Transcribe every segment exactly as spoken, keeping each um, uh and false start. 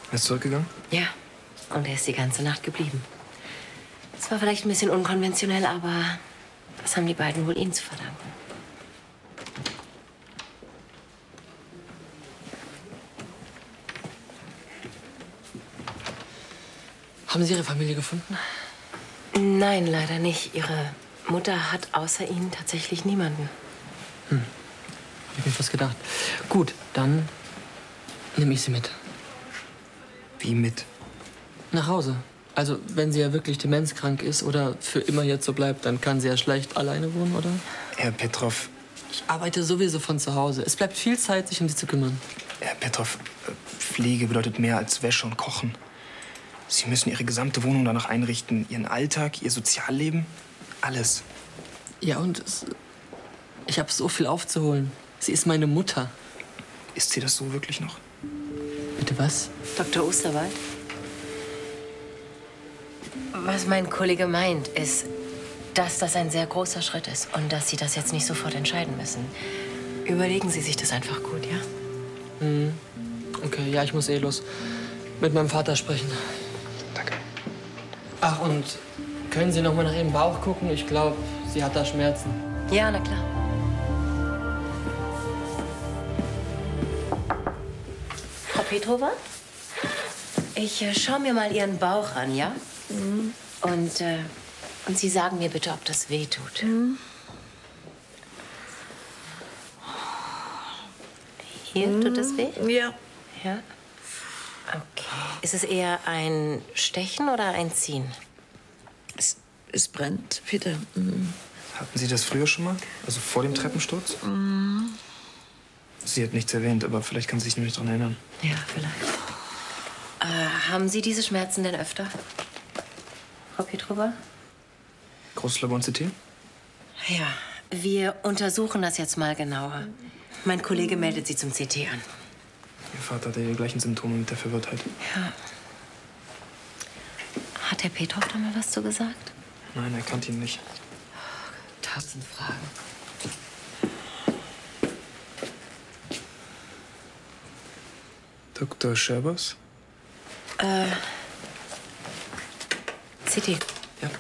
Er ist zurückgegangen? Ja, und er ist die ganze Nacht geblieben. Es war vielleicht ein bisschen unkonventionell, aber das haben die beiden wohl ihm zu verdanken. Haben Sie Ihre Familie gefunden? Nein, leider nicht. Ihre Mutter hat außer Ihnen tatsächlich niemanden. Hm. Hab ich mir fast gedacht. Gut, dann nehme ich Sie mit. Wie mit? Nach Hause. Also, wenn sie ja wirklich demenzkrank ist oder für immer jetzt so bleibt, dann kann sie ja schlecht alleine wohnen, oder? Herr Petrov. Ich arbeite sowieso von zu Hause. Es bleibt viel Zeit, sich um sie zu kümmern. Herr Petrov, Pflege bedeutet mehr als Wäsche und Kochen. Sie müssen Ihre gesamte Wohnung danach einrichten. Ihren Alltag, Ihr Sozialleben, alles. Ja, und es, ich habe so viel aufzuholen. Sie ist meine Mutter. Ist sie das so wirklich noch? Bitte was? Doktor Osterwald? Was mein Kollege meint, ist, dass das ein sehr großer Schritt ist und dass Sie das jetzt nicht sofort entscheiden müssen. Überlegen Sie sich das einfach gut, ja? Mhm. Okay, ja, ich muss eh los. Mit meinem Vater sprechen. Danke. Ach, und können Sie noch mal nach Ihrem Bauch gucken? Ich glaube, sie hat da Schmerzen. Ja, na klar. Frau Petrova? Ich äh, schaue mir mal Ihren Bauch an, ja? Mhm. Und, äh, und Sie sagen mir bitte, ob das weh tut. Mhm. Hier mhm. tut es weh? Ja. Ja? Okay. Ist es eher ein Stechen oder ein Ziehen? Es, es brennt, Peter. Mhm. Hatten Sie das früher schon mal? Also vor dem Treppensturz? Mhm. Sie hat nichts erwähnt, aber vielleicht kann sie sich nämlich daran erinnern. Ja, vielleicht. Äh, haben Sie diese Schmerzen denn öfter, Frau Petrova? Großes Labor und C T? Ja, wir untersuchen das jetzt mal genauer. Mein Kollege meldet Sie zum C T an. Ihr Vater hatte die gleichen Symptome mit der Verwirrtheit. Ja. Hat Herr Petrov da mal was zu gesagt? Nein, er kannte ihn nicht. Tausend Fragen. Doktor Scherbers? Äh. C T. Ja.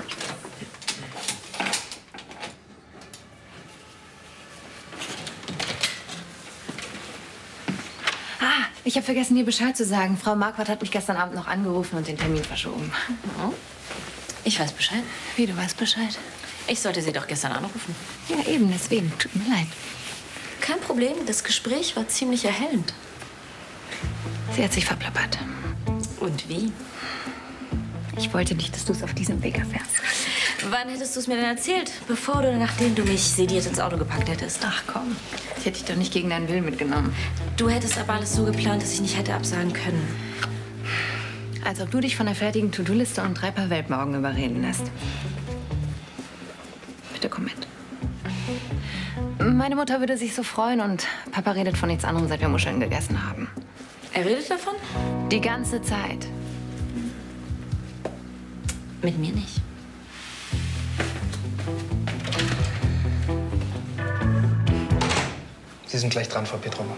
Ah, ich habe vergessen, dir Bescheid zu sagen. Frau Marquardt hat mich gestern Abend noch angerufen und den Termin verschoben. Oh. Ich weiß Bescheid. Wie, du weißt Bescheid? Ich sollte Sie doch gestern anrufen. Ja, eben, deswegen. Tut mir leid. Kein Problem, das Gespräch war ziemlich erhellend. Sie hat sich verplappert. Und wie? Ich wollte nicht, dass du es auf diesem Weg erfährst. Wann hättest du es mir denn erzählt? Bevor oder nachdem du mich sediert ins Auto gepackt hättest? Ach komm, ich hätte dich doch nicht gegen deinen Willen mitgenommen. Du hättest aber alles so geplant, dass ich nicht hätte absagen können. Als ob du dich von der fertigen To-Do-Liste und drei Paar Weltmorgen überreden lässt. Bitte komm mit. Meine Mutter würde sich so freuen und Papa redet von nichts anderem, seit wir Muscheln gegessen haben. Er redet davon? Die ganze Zeit. Mit mir nicht. Sie sind gleich dran, Frau Petrova.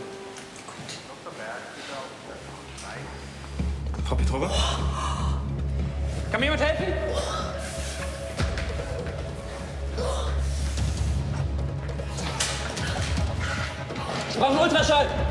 Frau Petrova? Kann mir jemand helfen? Ich brauche einen Ultraschall.